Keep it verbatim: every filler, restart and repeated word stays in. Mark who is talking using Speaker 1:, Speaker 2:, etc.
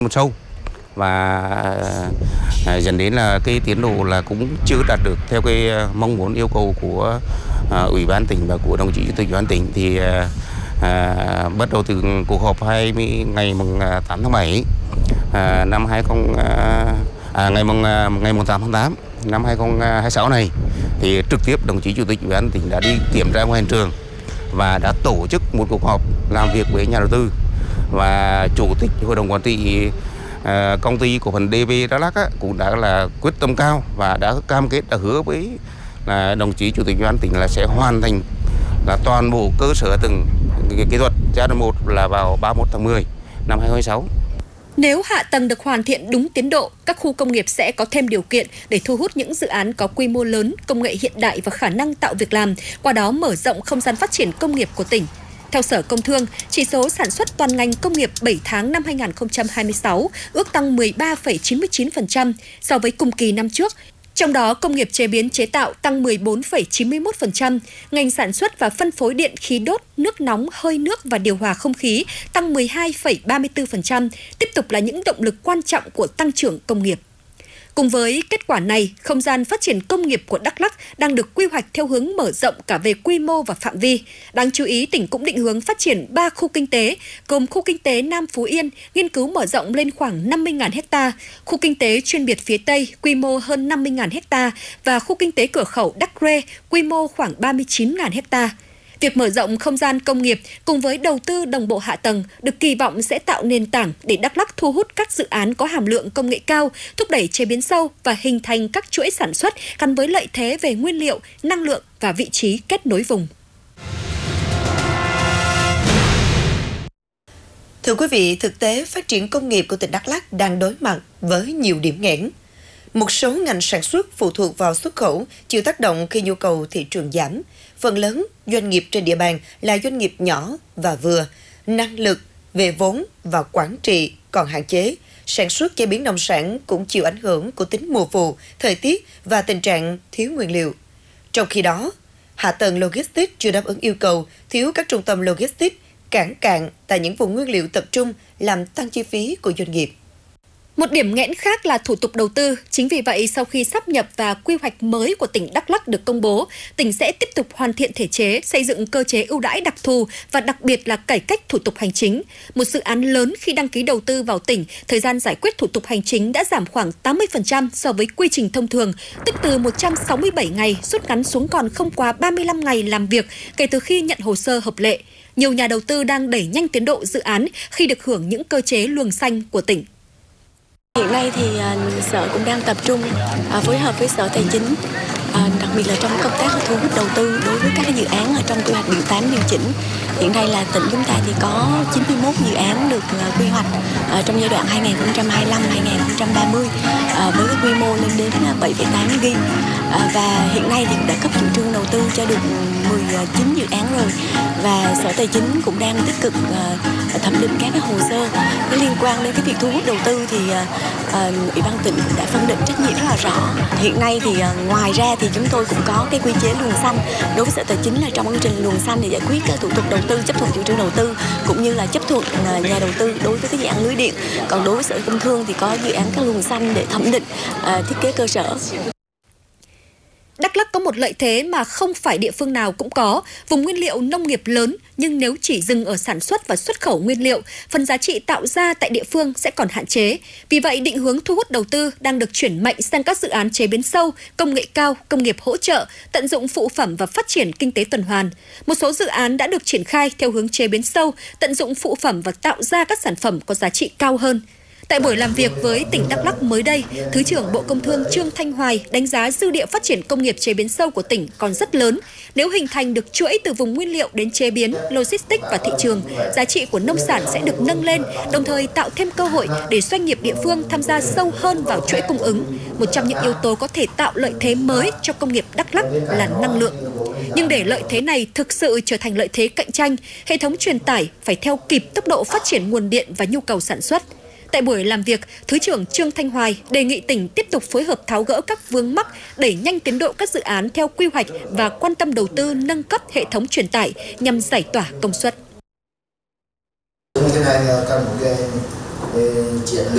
Speaker 1: một sâu và à, dẫn đến là cái tiến độ là cũng chưa đạt được theo cái mong muốn yêu cầu của à, ủy ban tỉnh và của đồng chí chủ tịch ủy ban tỉnh. Thì à, à, bắt đầu từ cuộc họp hai mươi ngày mùng tám tháng bảy à, năm hai không à, ngày mùng ngày mùng tám tháng tám năm hai không hai sáu này, thì trực tiếp đồng chí chủ tịch ủy ban tỉnh đã đi kiểm tra ngoài hiện trường và đã tổ chức một cuộc họp làm việc với nhà đầu tư. Và chủ tịch hội đồng quản trị à, công ty cổ phần đê vê Đắk Lắk á, cũng đã là quyết tâm cao và đã cam kết, đã hứa với là đồng chí chủ tịch ủy ban tỉnh là sẽ hoàn thành là toàn bộ cơ sở từng kỹ thuật giai đoạn một là vào ba mươi mốt tháng mười năm hai không hai sáu.
Speaker 2: Nếu hạ tầng được hoàn thiện đúng tiến độ, các khu công nghiệp sẽ có thêm điều kiện để thu hút những dự án có quy mô lớn, công nghệ hiện đại và khả năng tạo việc làm, qua đó mở rộng không gian phát triển công nghiệp của tỉnh. Theo Sở Công Thương, chỉ số sản xuất toàn ngành công nghiệp bảy tháng năm hai không hai sáu ước tăng mười ba phẩy chín mươi chín phần trăm so với cùng kỳ năm trước. Trong đó, công nghiệp chế biến chế tạo tăng mười bốn phẩy chín mươi mốt phần trăm, ngành sản xuất và phân phối điện khí đốt, nước nóng, hơi nước và điều hòa không khí tăng mười hai phẩy ba mươi tư phần trăm, tiếp tục là những động lực quan trọng của tăng trưởng công nghiệp. Cùng với kết quả này, không gian phát triển công nghiệp của Đắk Lắk đang được quy hoạch theo hướng mở rộng cả về quy mô và phạm vi. Đáng chú ý, tỉnh cũng định hướng phát triển ba khu kinh tế, gồm khu kinh tế Nam Phú Yên, nghiên cứu mở rộng lên khoảng năm mươi nghìn ha, khu kinh tế chuyên biệt phía Tây, quy mô hơn năm mươi nghìn ha, và khu kinh tế cửa khẩu Đắk Rê, quy mô khoảng ba mươi chín nghìn ha. Việc mở rộng không gian công nghiệp cùng với đầu tư đồng bộ hạ tầng được kỳ vọng sẽ tạo nền tảng để Đắk Lắk thu hút các dự án có hàm lượng công nghệ cao, thúc đẩy chế biến sâu và hình thành các chuỗi sản xuất gắn với lợi thế về nguyên liệu, năng lượng và vị trí kết nối vùng.
Speaker 3: Thưa quý vị, thực tế phát triển công nghiệp của tỉnh Đắk Lắk đang đối mặt với nhiều điểm nghẽn. Một số ngành sản xuất phụ thuộc vào xuất khẩu chịu tác động khi nhu cầu thị trường giảm. Phần lớn doanh nghiệp trên địa bàn là doanh nghiệp nhỏ và vừa, năng lực về vốn và quản trị còn hạn chế. Sản xuất chế biến nông sản cũng chịu ảnh hưởng của tính mùa vụ, thời tiết và tình trạng thiếu nguyên liệu. Trong khi đó, hạ tầng logistics chưa đáp ứng yêu cầu, thiếu các trung tâm logistics, cảng cạn tại những vùng nguyên liệu tập trung làm tăng chi phí của doanh nghiệp.
Speaker 2: Một điểm nghẽn khác là thủ tục đầu tư. Chính vì vậy, sau khi sáp nhập và quy hoạch mới của tỉnh Đắk Lắk được công bố, tỉnh sẽ tiếp tục hoàn thiện thể chế, xây dựng cơ chế ưu đãi đặc thù và đặc biệt là cải cách thủ tục hành chính. Một dự án lớn khi đăng ký đầu tư vào tỉnh, thời gian giải quyết thủ tục hành chính đã giảm khoảng tám mươi phần trăm so với quy trình thông thường, tức từ một trăm sáu mươi bảy ngày rút ngắn xuống còn không quá ba mươi lăm ngày làm việc kể từ khi nhận hồ sơ hợp lệ. Nhiều nhà đầu tư đang đẩy nhanh tiến độ dự án khi được hưởng những cơ chế luồng xanh của tỉnh.
Speaker 4: Hiện nay thì uh, Sở cũng đang tập trung uh, phối hợp với Sở Tài chính, uh, đặc biệt là trong công tác thu hút đầu tư đối với các dự án ở trong quy hoạch điện tám điều chỉnh. Hiện nay là tỉnh chúng ta thì có chín mươi mốt dự án được uh, quy hoạch uh, trong giai đoạn hai nghìn không trăm hai mươi lăm đến hai nghìn không trăm ba mươi uh, với cái quy mô lên đến bảy phẩy tám gi ga bai uh, và hiện nay thì cũng đã cấp chủ trương đầu tư cho được mười chín dự án rồi, và Sở Tài chính cũng đang tích cực uh, thẩm định các cái hồ sơ cái liên quan đến cái việc thu hút đầu tư. Thì uh, Ủy ban tỉnh cũng đã phân định trách nhiệm rất là rõ. Hiện nay thì uh, ngoài ra thì chúng tôi cũng có cái quy chế luồng xanh đối với Sở Tài chính, là trong quy trình luồng xanh để giải quyết các thủ tục đầu tư, chấp thuận chủ trương đầu tư cũng như là chấp thuận uh, nhà đầu tư đối với cái dự án lưới điện. Còn đối với Sở Công Thương thì có dự án các luồng xanh để thẩm định uh, thiết kế cơ sở.
Speaker 2: Đắk Lắk có một lợi thế mà không phải địa phương nào cũng có, vùng nguyên liệu nông nghiệp lớn, nhưng nếu chỉ dừng ở sản xuất và xuất khẩu nguyên liệu, phần giá trị tạo ra tại địa phương sẽ còn hạn chế. Vì vậy, định hướng thu hút đầu tư đang được chuyển mạnh sang các dự án chế biến sâu, công nghệ cao, công nghiệp hỗ trợ, tận dụng phụ phẩm và phát triển kinh tế tuần hoàn. Một số dự án đã được triển khai theo hướng chế biến sâu, tận dụng phụ phẩm và tạo ra các sản phẩm có giá trị cao hơn. Tại buổi làm việc với tỉnh Đắk Lắk mới đây, Thứ trưởng Bộ Công Thương Trương Thanh Hoài đánh giá dư địa phát triển công nghiệp chế biến sâu của tỉnh còn rất lớn. Nếu hình thành được chuỗi từ vùng nguyên liệu đến chế biến, logistics và thị trường, giá trị của nông sản sẽ được nâng lên, đồng thời tạo thêm cơ hội để doanh nghiệp địa phương tham gia sâu hơn vào chuỗi cung ứng. Một trong những yếu tố có thể tạo lợi thế mới cho công nghiệp Đắk Lắk là năng lượng. Nhưng để lợi thế này thực sự trở thành lợi thế cạnh tranh, hệ thống truyền tải phải theo kịp tốc độ phát triển nguồn điện và nhu cầu sản xuất. Tại buổi làm việc, Thứ trưởng Trương Thanh Hoài đề nghị tỉnh tiếp tục phối hợp tháo gỡ các vướng mắc, đẩy nhanh tiến độ các dự án theo quy hoạch và quan tâm đầu tư nâng cấp hệ thống truyền tải nhằm giải tỏa công suất.
Speaker 5: Như thế này là cần một cái, cái chiến lược